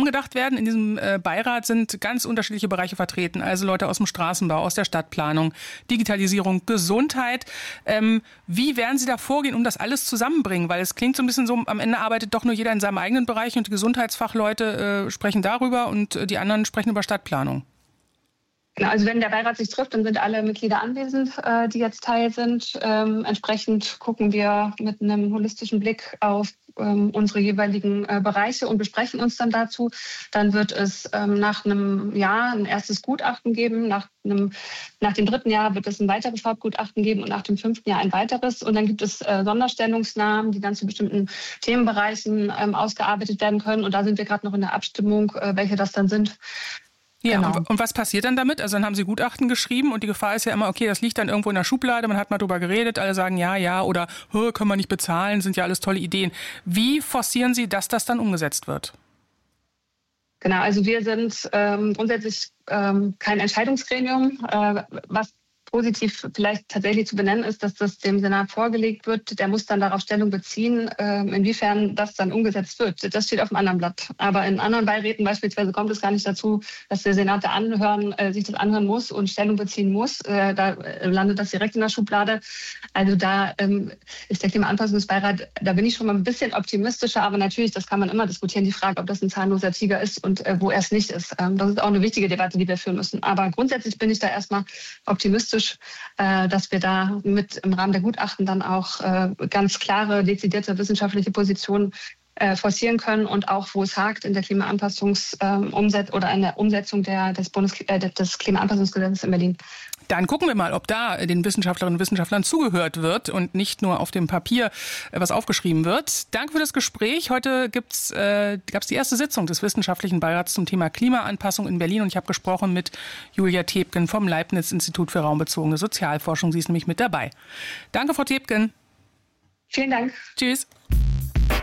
umgedacht werden. In diesem Beirat sind ganz unterschiedliche Bereiche vertreten. Also Leute aus dem Straßenbau, aus der Stadtplanung, Digitalisierung, Gesundheit. Wie werden Sie da vorgehen, um das alles zusammenbringen? Weil es klingt so ein bisschen so, am Ende arbeitet doch nur jeder in seinem eigenen Bereich und die Gesundheitsfachleute sprechen darüber und die anderen sprechen über Stadtplanung. Genau, also wenn der Beirat sich trifft, dann sind alle Mitglieder anwesend, die jetzt Teil sind. Entsprechend gucken wir mit einem holistischen Blick auf unsere jeweiligen Bereiche und besprechen uns dann dazu. Dann wird es nach einem Jahr ein erstes Gutachten geben. Nach dem 3. Jahr wird es ein weiteres Hauptgutachten geben und nach dem 5. Jahr ein weiteres. Und dann gibt es Sonderstellungsnahmen, die dann zu bestimmten Themenbereichen ausgearbeitet werden können. Und da sind wir gerade noch in der Abstimmung, welche das dann sind. Ja, genau. Und was passiert dann damit? Also dann haben Sie Gutachten geschrieben und die Gefahr ist ja immer, okay, das liegt dann irgendwo in der Schublade, man hat mal drüber geredet, alle sagen ja oder können wir nicht bezahlen, sind ja alles tolle Ideen. Wie forcieren Sie, dass das dann umgesetzt wird? Genau, also wir sind grundsätzlich kein Entscheidungsgremium. Was positiv vielleicht tatsächlich zu benennen ist, dass das dem Senat vorgelegt wird. Der muss dann darauf Stellung beziehen, inwiefern das dann umgesetzt wird. Das steht auf dem anderen Blatt. Aber in anderen Beiräten beispielsweise kommt es gar nicht dazu, dass der Senat sich das anhören muss und Stellung beziehen muss. Da landet das direkt in der Schublade. Also da ist der Klimaanpassungsbeirat, da bin ich schon mal ein bisschen optimistischer. Aber natürlich, das kann man immer diskutieren, die Frage, ob das ein zahnloser Tiger ist und wo er es nicht ist. Das ist auch eine wichtige Debatte, die wir führen müssen. Aber grundsätzlich bin ich da erstmal optimistisch, dass wir da mit im Rahmen der Gutachten dann auch ganz klare, dezidierte wissenschaftliche Positionen forcieren können und auch, wo es hakt in der Klimaanpassungs-Umsetzung oder in der Umsetzung des Klimaanpassungsgesetzes in Berlin. Dann gucken wir mal, ob da den Wissenschaftlerinnen und Wissenschaftlern zugehört wird und nicht nur auf dem Papier was aufgeschrieben wird. Danke für das Gespräch. Heute gab es die erste Sitzung des Wissenschaftlichen Beirats zum Thema Klimaanpassung in Berlin und ich habe gesprochen mit Julia Thebken vom Leibniz-Institut für raumbezogene Sozialforschung. Sie ist nämlich mit dabei. Danke, Frau Thebken. Vielen Dank. Tschüss.